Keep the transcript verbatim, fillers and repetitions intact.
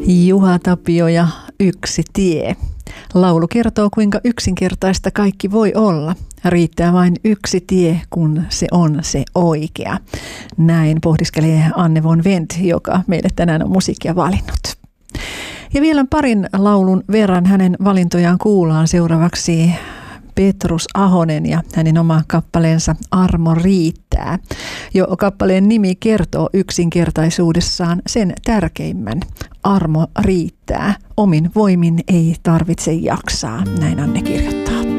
Juha Tapio ja Yksi tie. Laulu kertoo, kuinka yksinkertaista kaikki voi olla. Riittää vain yksi tie, kun se on se oikea. Näin pohdiskelee Anne von Wendt, joka meille tänään on musiikkia valinnut. Ja vielä parin laulun verran hänen valintojaan kuullaan seuraavaksi Petrus Ahonen ja hänen oma kappaleensa Armo riittää. Jo kappaleen nimi kertoo yksinkertaisuudessaan sen tärkeimmän. Armo riittää. Omin voimin ei tarvitse jaksaa, näin Anne kirjoittaa.